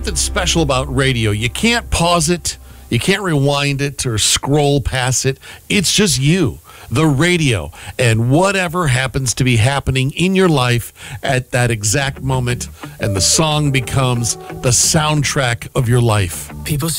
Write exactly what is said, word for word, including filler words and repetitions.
Something special about radio. You can't pause it. You can't rewind it or scroll past it. It's just you, the radio, and whatever happens to be happening in your life at that exact moment. And the song becomes the soundtrack of your life. People